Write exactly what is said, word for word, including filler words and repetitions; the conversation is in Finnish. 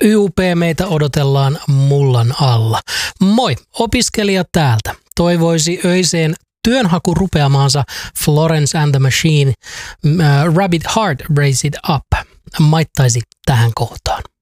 Y U P meitä odotellaan mullan alla. Moi, opiskelija täältä. Toivoisi öiseen työnhakurupeamaansa Florence and the Machine, uh, Rabbit Heart Raise It Up. Maittaisi tähän kohtaan.